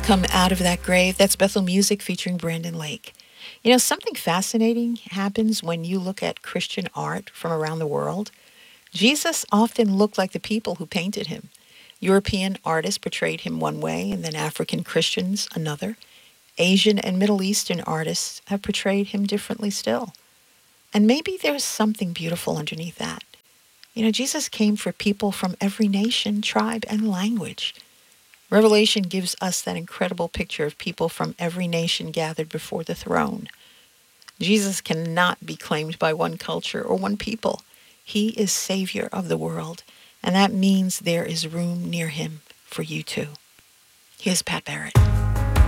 Come out of that grave. That's Bethel Music featuring Brandon Lake. You know, something fascinating happens when you look at Christian art from around the world. Jesus often looked like the people who painted him. European artists portrayed him one way, and then African Christians another. Asian and Middle Eastern artists have portrayed him differently still. And maybe there's something beautiful underneath that. You know, Jesus came for people from every nation, tribe, and language. Revelation gives us that incredible picture of people from every nation gathered before the throne. Jesus cannot be claimed by one culture or one people. He is Savior of the world, and that means there is room near him for you too. Here's Pat Barrett.